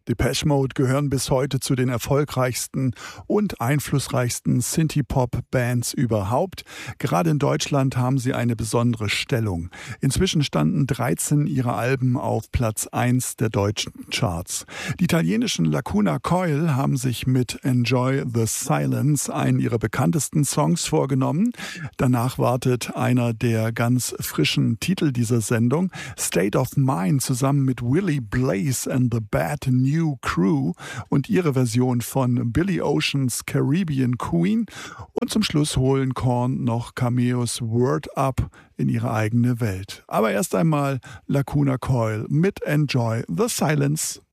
Depeche Mode gehören bis heute zu den erfolgreichsten und einflussreichsten Synthie-Pop-Bands überhaupt. Gerade in Deutschland haben sie eine besondere Stellung. Inzwischen standen 13 ihrer Alben auf Platz 1 der deutschen Charts. Die italienischen Lacuna Coil haben sich mit Enjoy the Silence einen ihrer bekanntesten Songs vorgenommen. Danach wartet einer der ganz frischen Titel dieser Sendung, State of Mind, zusammen mit Willie Blaze and the Bad New Crew und ihre Version von Billy Oceans Caribbean Queen. Und zum Schluss holen Korn noch Cameos Word Up in ihre eigene Welt. Aber erst einmal Lacuna Coil mit Enjoy the Silence.